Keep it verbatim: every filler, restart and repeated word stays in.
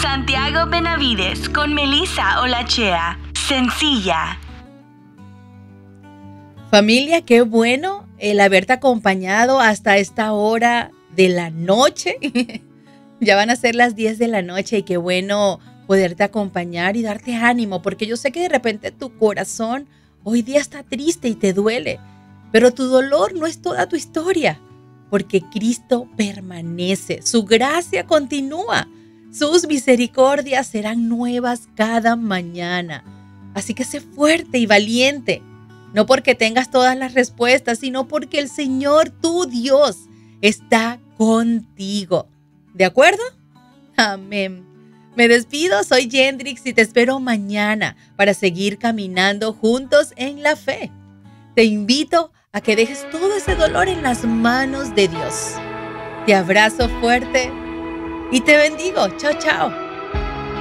Santiago Benavides con Melissa Olachea. Sencilla. Familia, qué bueno el haberte acompañado hasta esta hora de la noche. Ya van a ser las diez de la noche y qué bueno poderte acompañar y darte ánimo, porque yo sé que de repente tu corazón hoy día está triste y te duele, pero tu dolor no es toda tu historia, porque Cristo permanece, su gracia continúa, sus misericordias serán nuevas cada mañana. Así que sé fuerte y valiente, no porque tengas todas las respuestas, sino porque el Señor, tu Dios, está contigo. ¿De acuerdo? Amén. Me despido, soy Yendrix y te espero mañana para seguir caminando juntos en la fe. Te invito a que dejes todo ese dolor en las manos de Dios. Te abrazo fuerte y te bendigo. Chao, chao.